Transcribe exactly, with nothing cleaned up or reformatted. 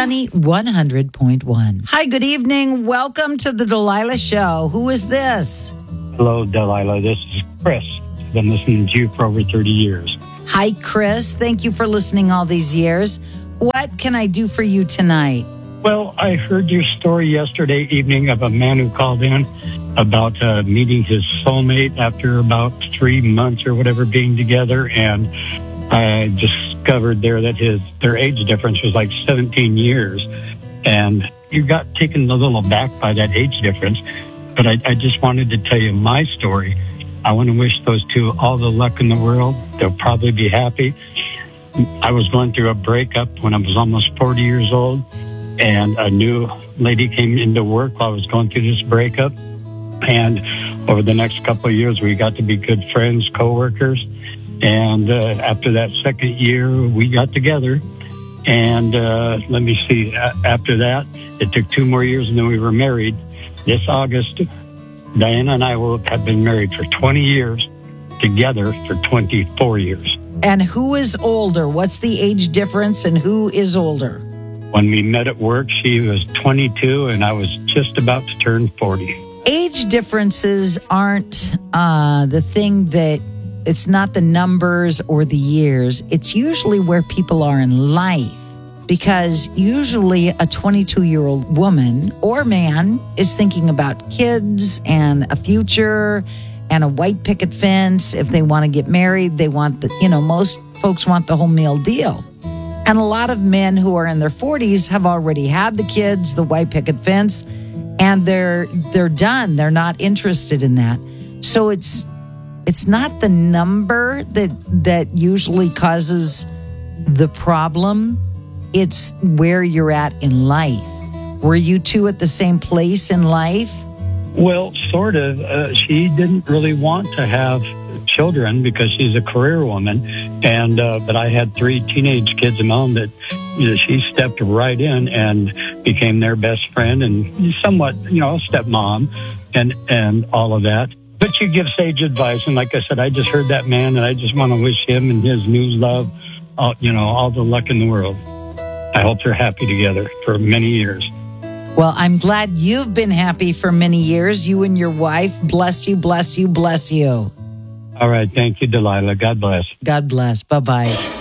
Sunny one hundred point one. Hi, good evening. Welcome to the Delilah Show. Who is this? Hello, Delilah. This is Chris. I've been listening to you for over thirty years. Hi, Chris. Thank you for listening all these years. What can I do for you tonight? Well, I heard your story yesterday evening of a man who called in about uh, meeting his soulmate after about three months or whatever being together, and I discovered there that his their age difference was like seventeen years, and you got taken a little aback by that age difference. But I, I just wanted to tell you my story. I want to wish those two all the luck in the world. They'll probably be happy. I was going through a breakup when I was almost forty years old, and a new lady came into work while I was going through this breakup. And over the next couple of years, we got to be good friends, coworkers. And uh, after that second year, we got together. And uh, let me see, after that, it took two more years, and then we were married. This August, Diana and I will have been married for twenty years, together for twenty-four years. And who is older? What's the age difference, and who is older? When we met at work, she was twenty-two, and I was just about to turn forty. Age differences aren't uh, the thing that, it's not the numbers or the years. It's usually where people are in life. Because usually a twenty-two-year-old woman or man is thinking about kids and a future and a white picket fence. If they want to get married, they want the, you know, most folks want the whole meal deal. And a lot of men who are in their forties have already had the kids, the white picket fence, and they're they're done. They're not interested in that. So it's it's not the number that that usually causes the problem. It's where you're at in life. Were you two at the same place in life? Well, sort of. Uh, she didn't really want to have children because she's a career woman, and uh, but I had three teenage kids of my own that, you know, she stepped right in and became their best friend and somewhat, you know, stepmom and and all of that. But she gives sage advice, and like I said, I just heard that man, and I just want to wish him and his new love, all, you know, all the luck in the world. I hope they're happy together for many years. Well, I'm glad you've been happy for many years, you and your wife. Bless you, bless you, bless you. All right. Thank you, Delilah. God bless. God bless. Bye-bye.